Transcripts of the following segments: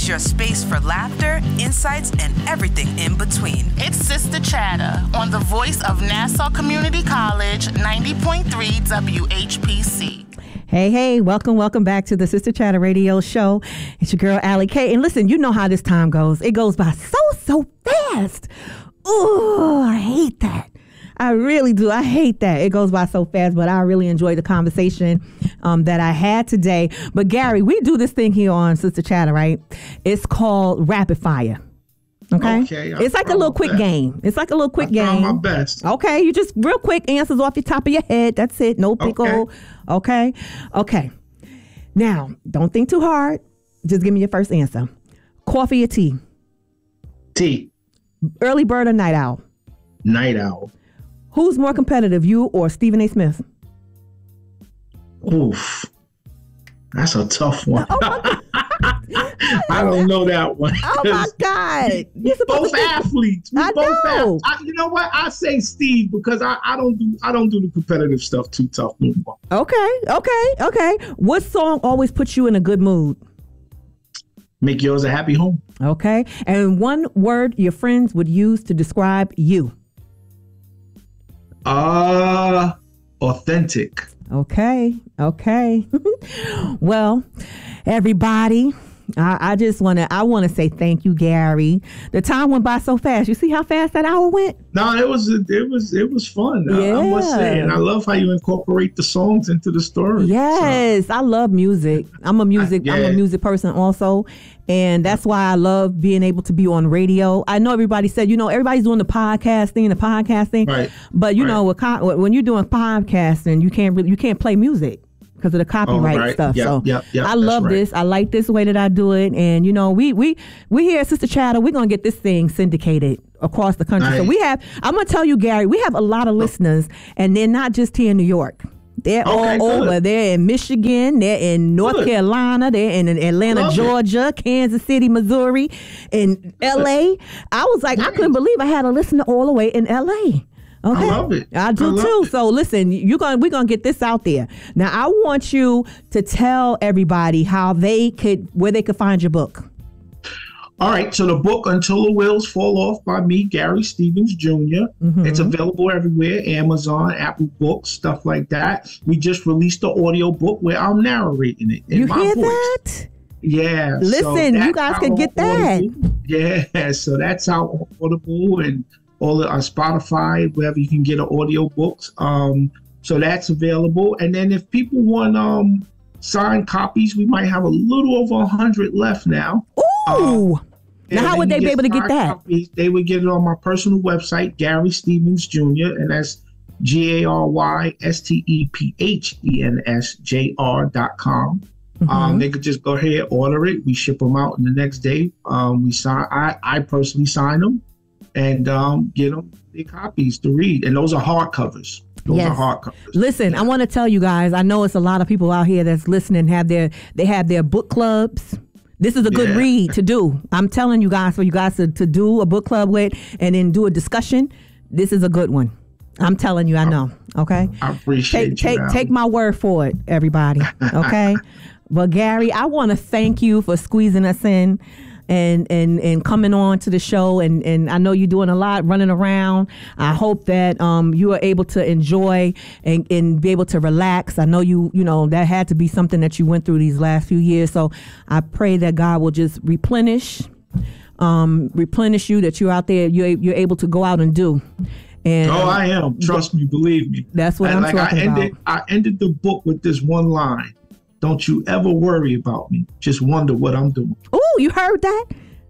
It's your space for laughter, insights, and everything in between. It's Sister Chatter on the voice of Nassau Community College, 90.3 WHPC. Hey, welcome back to the Sister Chatter Radio Show. It's your girl, Allie K. And listen, you know how this time goes. It goes by so fast. Ooh, I hate that. I really do. I hate that. It goes by so fast, but I really enjoyed the conversation that I had today. But Gary, we do this thing here on Sister Chatter, right? It's called Rapid Fire. Okay. It's like a little quick game. It's like a little quick game. My best. Okay. You just real quick answers off the top of your head. That's it. No pickle. Okay. Now, don't think too hard. Just give me your first answer. Coffee or tea? Tea. Early bird or night owl? Night owl. Who's more competitive, you or Stephen A. Smith? Oof. That's a tough one. Oh my God. I don't know that one. Oh my God. Both athletes. I know. You know what? I say Steve because I don't do the competitive stuff too tough no more. Okay. What song always puts you in a good mood? Make Yours a Happy Home. Okay. And one word your friends would use to describe you? Authentic. Okay. Well, everybody, I want to say thank you, Gary. The time went by so fast. You see how fast that hour went? No, it was fun. Yeah. I must say, and I love how you incorporate the songs into the story. Yes, so. I love music. I'm a music person also, and that's why I love being able to be on radio. I know everybody said, everybody's doing the podcast thing, right? But know, when you're doing podcasting, you can't play music because of the copyright stuff. I love this. I like this way that I do it. And, we here at Sister Chatter, we're going to get this thing syndicated across the country. Nice. So I'm going to tell you, Gary, we have a lot of listeners, and they're not just here in New York. They're all over. They're in Michigan. They're in North Carolina. They're in Atlanta, Georgia, Kansas City, Missouri, in L.A. I was like, I couldn't believe I had a listener all the way in L.A. Okay. I love it. I do too. So listen, we're gonna get this out there. Now I want you to tell everybody where they could find your book. All right. So the book Until the Wheels Fall Off by me, Gary Stevens Jr. Mm-hmm. It's available everywhere, Amazon, Apple Books, stuff like that. We just released the audio book where I'm narrating it in my voice. That? Yeah. Listen, you guys can get that. Yeah. So that's out Audible and all on Spotify, wherever you can get audio books. So that's available. And then if people want signed copies, we might have a little over 100 left now. Ooh! Now, how would they be able to get that? Copies, they would get it on my personal website, Gary Stevens Jr., and that's GaryStevensJr.com. Mm-hmm. They could just go ahead, order it. We ship them out, and the next day we sign. I personally sign them and get them the copies to read. And those are hardcovers. Those are hardcovers. Listen, I want to tell you guys, I know it's a lot of people out here that's listening, they have their book clubs. This is a good read to do. I'm telling you guys, for you guys to do a book club with and then do a discussion. This is a good one. I'm telling you, I know. Okay. I appreciate you. Take my word for it, everybody. Okay. But Gary, I want to thank you for squeezing us in and coming on to the show. And I know you're doing a lot, running around. I hope that you are able to enjoy and be able to relax. I know you know, that had to be something that you went through these last few years. So I pray that God will just replenish you, that you're out there, you're able to go out and do. And, I am. Trust me, believe me. That's what I'm talking about. I ended the book with this one line. Don't you ever worry about me. Just wonder what I'm doing. Oh, you heard that?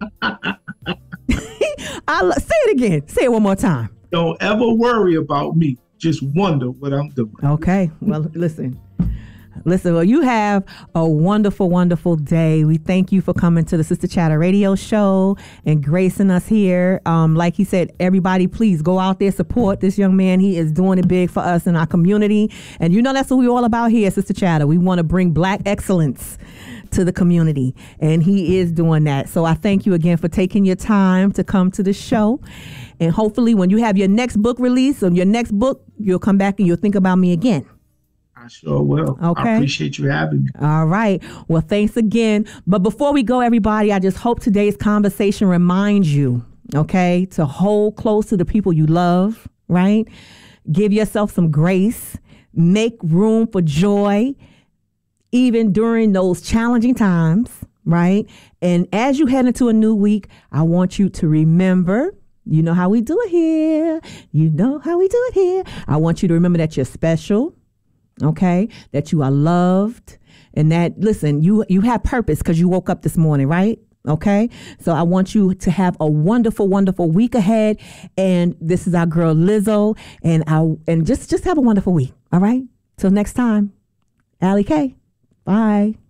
Say it again. Say it one more time. Don't ever worry about me. Just wonder what I'm doing. Okay. Well, listen. Well, you have a wonderful, wonderful day. We thank you for coming to the Sister Chatter Radio Show and gracing us here. Like he said, everybody, please go out there, support this young man. He is doing it big for us in our community. And you know, that's what we're all about here at Sister Chatter. We want to bring Black excellence to the community, and he is doing that. So I thank you again for taking your time to come to the show. And hopefully when you have your next book release or your next book, you'll come back and you'll think about me again. I sure will. Okay. I appreciate you having me. All right. Well, thanks again. But before we go, everybody, I just hope today's conversation reminds you, okay, to hold close to the people you love, right? Give yourself some grace. Make room for joy, even during those challenging times, right? And as you head into a new week, I want you to remember, you know how we do it here. You know how we do it here. I want you to remember that you're special, okay? That you are loved, and that, listen, you have purpose because you woke up this morning, right? Okay. So I want you to have a wonderful, wonderful week ahead. And this is our girl Lizzo, and just have a wonderful week. All right. Till next time. Allie K. Bye.